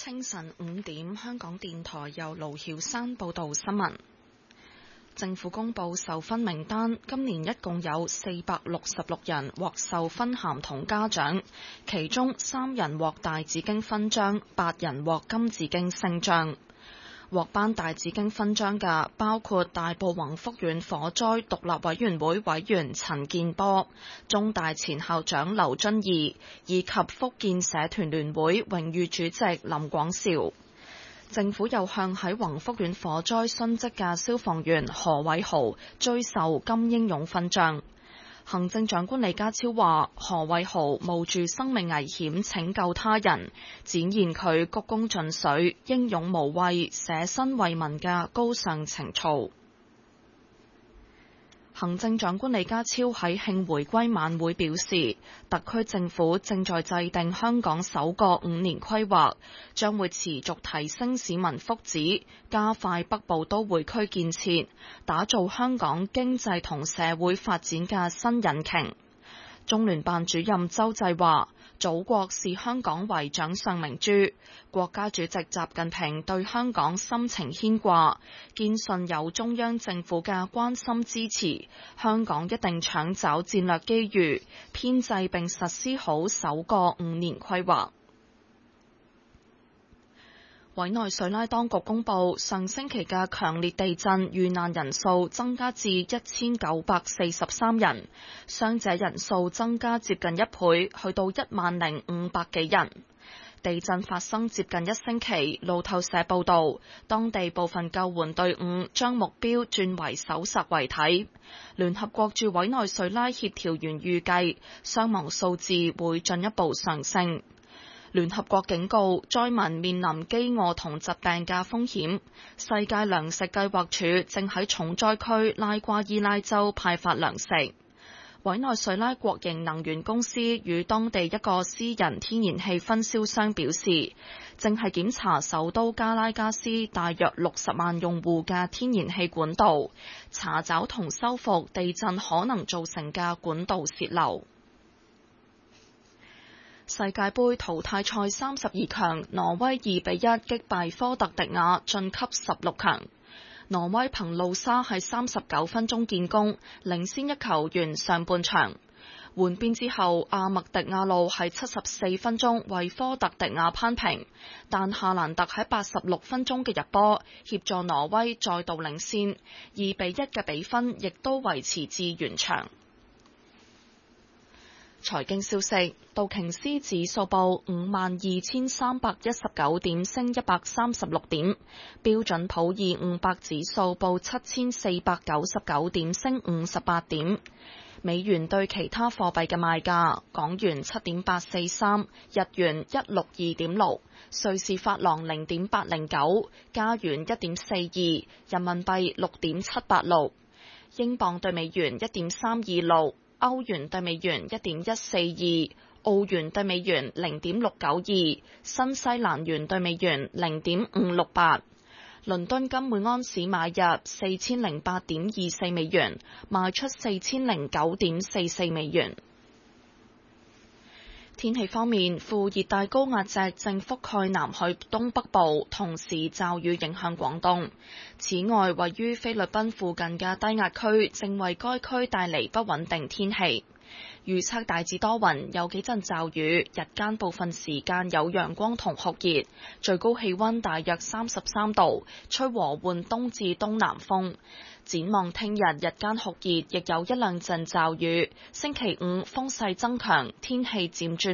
清晨5點，香港電台由盧曉山報道新聞。政府公布授勳名單，今年一共有466人獲授勳銜同嘉獎，其中3人獲大紫荊勳章，8人獲金紫荊星章。獲頒大紫荊勳章嘅包括大埔宏福苑火災獨立委員會委員陳健波、中大前校長劉遵義以及福建社團聯會榮譽主席林廣兆。政府又向喺宏福苑火災殉職嘅消防員何偉豪追授金英勇勳章。行政長官李家超話：何偉豪冒住生命危險拯救他人，展現佢鞠躬盡瘁、英勇無畏、捨身為民嘅高尚情操。行政長官李家超喺慶回歸晚會表示，特區政府正在制定香港首個5年規劃，將會持續提升市民福祉，加快北部都會區建設，打造香港經濟同社會發展嘅新引擎。中聯辦主任周濟話：祖國視香港為掌上明珠，國家主席習近平對香港深情牽掛，堅信有中央政府嘅關心支持，香港一定搶找戰略機遇，編製並實施好首個5年規劃。委內瑞拉當局公布，上星期嘅強烈地震遇難人數增加至1943人，傷者人數增加接近1倍，去到10500幾人。地震發生接近1星期，路透社報道，當地部分救援隊伍將目標轉為搜索遺體。聯合國駐委內瑞拉協調員預計，傷亡數字會進一步上升。聯合國警告災民面臨饑餓同疾病嘅風險。世界糧食計劃署正喺重災區拉瓜伊拉州派發糧食。委內瑞拉國營能源公司與當地一個私人天然氣分銷商表示，正係檢查首都加拉加斯大約60萬用戶嘅天然氣管道，查找同修復地震可能造成嘅管道洩漏。世界盃淘汰賽32強，挪威2比1擊敗科特迪瓦晉級16強。挪威憑路沙喺39分鐘建功，領先一球完上半場。換邊之後，阿麥迪亞路喺74分鐘為科特迪瓦扳平，但夏蘭特喺86分鐘嘅入波協助挪威再度領先，2比1嘅比分亦都維持至完場。財經消息，道瓊斯指數報52,319點，升136點；標準普爾500指數報7,499點，升58點。美元對其他貨幣嘅賣價：港元7.843，日元162.6，瑞士法郎0.809，加元1.42，人民幣6.786，英鎊對美元1.326。歐元對美元1.142，澳元對美元0.692，新西蘭元對美元0.568。倫敦金每安士買入4008.24美元，賣出4009.44美元。天氣方面，副熱帶高壓脊正覆蓋南海東北部，同時驟雨影響廣東。此外，位於菲律賓附近嘅低壓區正為該區帶嚟不穩定天氣。預測大致多雲，有幾陣驟雨，日間部分時間有陽光同酷熱，最高氣溫大約33度，吹和緩東至東南風。展望聽日日間酷熱，亦有一兩陣驟雨。星期五風勢增強，天氣漸轉